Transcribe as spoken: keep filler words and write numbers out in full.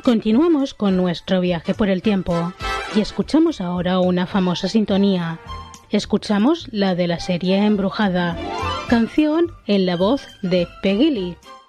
Continuamos con nuestro viaje por el tiempo y escuchamos ahora una famosa sintonía. Escuchamos la de la serie Embrujada, canción en la voz de Peggy Lee.